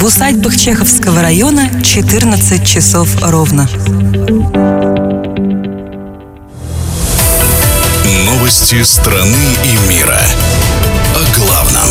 усадьбах Чеховского района 14 часов ровно. Новости страны и мира. О главном.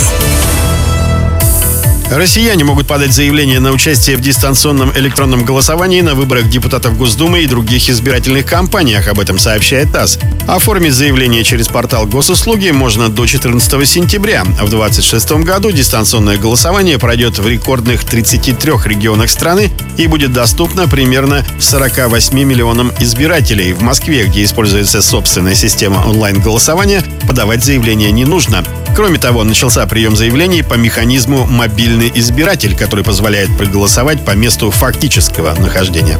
Россияне могут подать заявление на участие в дистанционном электронном голосовании на выборах депутатов Госдумы и других избирательных кампаниях. Об этом сообщает ТАСС. Оформить заявление через портал Госуслуги можно до 14 сентября. В 2026 году дистанционное голосование пройдет в рекордных 33 регионах страны и будет доступно примерно 48 миллионам избирателей. В Москве, где используется собственная система онлайн-голосования, подавать заявление не нужно. Кроме того, начался прием заявлений по механизму «Мобильный избиратель», который позволяет проголосовать по месту фактического нахождения.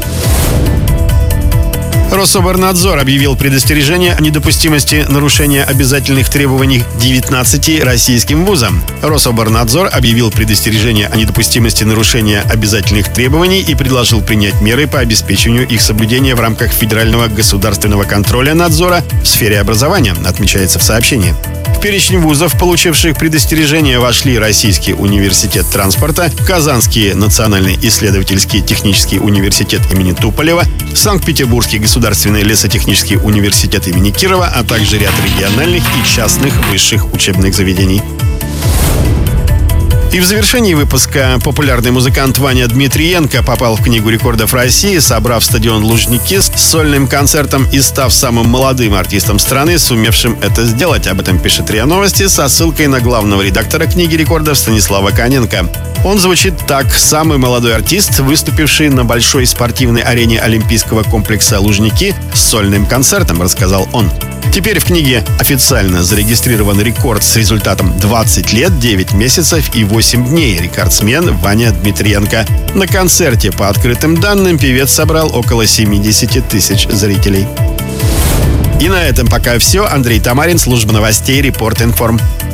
Рособорнадзор объявил предостережение о недопустимости нарушения обязательных требований 19 российским вузам. Рособорнадзор объявил предостережение о недопустимости нарушения обязательных требований и предложил принять меры по обеспечению их соблюдения в рамках федерального государственного контроля надзора в сфере образования, отмечается в сообщении. В перечень вузов, получивших предостережение, вошли Российский университет транспорта, Казанский национальный исследовательский технический университет имени Туполева, Санкт-Петербургский государственный лесотехнический университет имени Кирова, а также ряд региональных и частных высших учебных заведений. И в завершении выпуска популярный музыкант Ваня Дмитриенко попал в Книгу рекордов России, собрав стадион Лужники с сольным концертом и став самым молодым артистом страны, сумевшим это сделать. Об этом пишет РИА Новости со ссылкой на главного редактора Книги рекордов Станислава Коненко. Он звучит так: самый молодой артист, выступивший на большой спортивной арене Олимпийского комплекса Лужники с сольным концертом, рассказал он. Теперь в книге официально зарегистрирован рекорд с результатом 20 лет, 9 месяцев и 8 дней. Рекордсмен Ваня Дмитриенко. На концерте, по открытым данным, певец собрал около 70 тысяч зрителей. И на этом пока все. Андрей Тамарин, служба новостей, Репорт Информ.